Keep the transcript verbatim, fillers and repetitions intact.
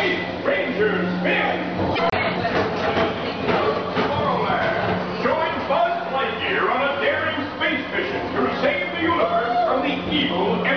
Space Ranger spin! Tomorrowland, join Buzz Lightyear on a daring space mission to save the universe from the evil